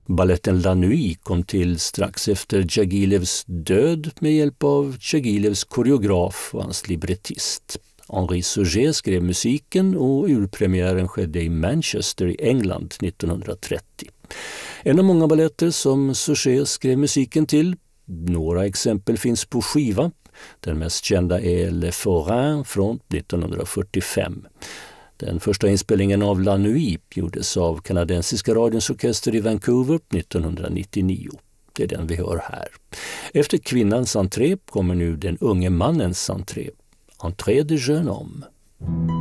Balletten La Nuit kom till strax efter Djagilevs död med hjälp av Djagilevs koreograf och hans librettist. Henri Sauget skrev musiken och urpremiären skedde i Manchester i England 1930. En av många balletter som Sauget skrev musiken till. Några exempel finns på skiva. Den mest kända är Le Forain från 1945. Den första inspelningen av La Nuit gjordes av kanadensiska radions orkester i Vancouver 1999. Det är den vi hör här. Efter kvinnans entré kommer nu den unge mannens entré. Entré de jeune homme.